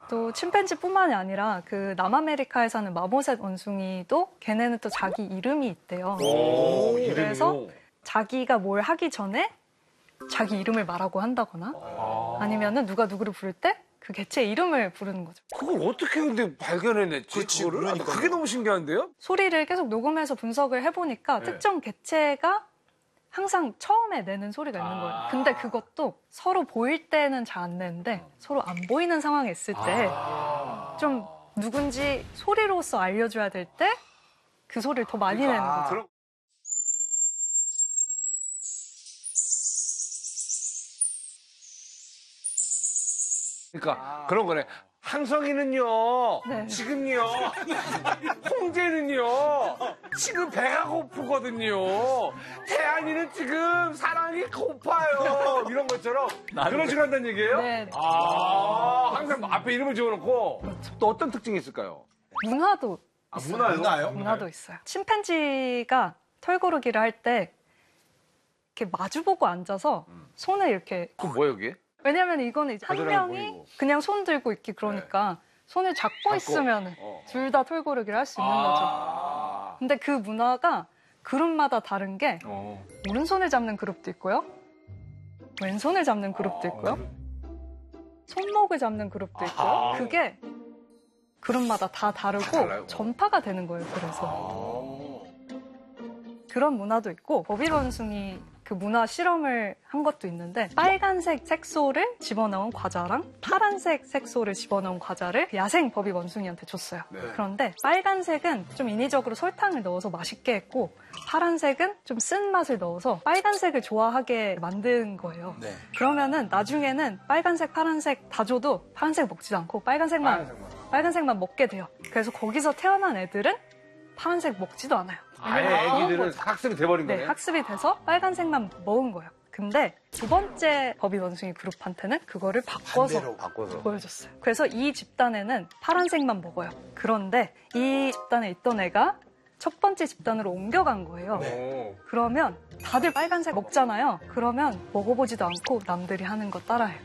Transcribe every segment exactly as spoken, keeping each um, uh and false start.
또 침팬지뿐만이 아니라 그 남아메리카에 사는 마모셋 원숭이도 걔네는 또 자기 이름이 있대요. 오, 그래서 이름이요? 자기가 뭘 하기 전에 자기 이름을 말하고 한다거나 아. 아니면은 누가 누구를 부를 때 그 개체 이름을 부르는 거죠. 그걸 어떻게 근데 발견해냈지? 그치, 그거를? 아, 그러니까요. 그게 너무 신기한데요? 소리를 계속 녹음해서 분석을 해보니까 네. 특정 개체가 항상 처음에 내는 소리가 있는 거예요. 아. 근데 그것도 서로 보일 때는 잘 안 내는데 서로 안 보이는 상황에 있을 때 좀 아. 누군지 소리로서 알려줘야 될 때 그 소리를 더 많이 내는 거죠. 그럼 그러니까 그런 거네. 항성이는요. 네. 지금요. 홍재는요. 지금 배가 고프거든요. 태안이는 지금 사랑이 고파요. 이런 것처럼 그런 식으로 한다는 얘기예요? 네. 아, 항상 앞에 이름을 지어놓고 또 어떤 특징이 있을까요? 문화도 아, 있어요. 문화요? 문화요? 문화도 있어요. 침팬지가 털고르기를 할 때 이렇게 마주보고 앉아서 손을 이렇게 그 뭐예요, 이게? 왜냐면 이거는 이제 한 거절하는 명이 거이고. 그냥 손 들고 있기 그러니까 손을 잡고, 잡고. 있으면 어. 둘 다 털고르기를 할 수 있는 거죠. 아. 근데 그 문화가 그룹마다 다른 게 어. 오른손을 잡는 그룹도 있고요. 왼손을 잡는 그룹도 있고요. 손목을 잡는 그룹도 있고요. 아. 그게 그룹마다 다 다르고 달라요? 전파가 되는 거예요. 그래서 그런 문화도 있고 버비 원숭이 그 문화 실험을 한 것도 있는데 빨간색 색소를 집어넣은 과자랑 파란색 색소를 집어넣은 과자를 야생 버비 원숭이한테 줬어요. 네. 그런데 빨간색은 좀 인위적으로 설탕을 넣어서 맛있게 했고 파란색은 좀 쓴 맛을 넣어서 빨간색을 좋아하게 만든 거예요. 네. 그러면은 나중에는 빨간색, 파란색 다 줘도 파란색 먹지도 않고 빨간색만 파란색만. 빨간색만 먹게 돼요. 그래서 거기서 태어난 애들은 파란색 먹지도 않아요. 아예 왜냐면 그런 애기들은 거죠. 학습이 돼버린 네, 거네. 학습이 돼서 빨간색만 먹은 거예요. 근데 두 번째 버비 원숭이 그룹한테는 그거를 바꿔서 반대로. 바꿔서. 보여줬어요. 그래서 이 집단에는 파란색만 먹어요. 그런데 이 집단에 있던 애가 첫 번째 집단으로 옮겨간 거예요. 네. 오. 그러면 다들 빨간색 먹잖아요. 그러면 먹어보지도 않고 남들이 하는 거 따라해요.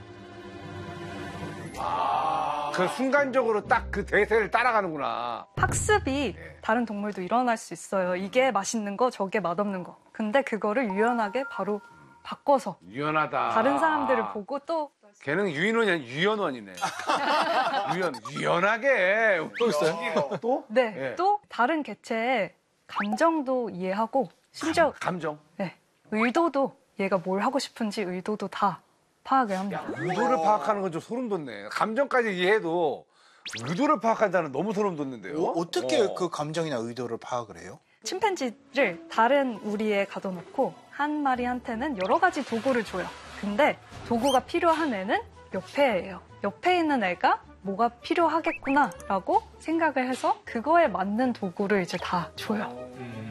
그 순간적으로 딱 그 대세를 따라가는구나. 학습이 다른 동물도 일어날 수 있어요. 이게 맛있는 거, 저게 맛없는 거. 근데 그거를 유연하게 바로 바꿔서 유연하다. 다른 사람들을 보고 또 걔는 유인원이 아니라 유연원이네. 유연, 유연하게. 또 있어요? 또? 네, 예. 또 다른 개체의 감정도 이해하고 심지어 감정. 네, 의도도 얘가 뭘 하고 싶은지 의도도 다 파악을 합니다. 의도를 파악하는 건 좀 소름 돋네. 감정까지 이해해도 의도를 파악한다는 너무 소름 돋는데요. 어, 어떻게 어. 그 감정이나 의도를 파악을 해요? 침팬지를 다른 우리에 가둬놓고 한 마리한테는 여러 가지 도구를 줘요. 근데 도구가 필요한 애는 옆에 애예요. 옆에 있는 애가 뭐가 필요하겠구나라고 생각을 해서 그거에 맞는 도구를 이제 다 줘요.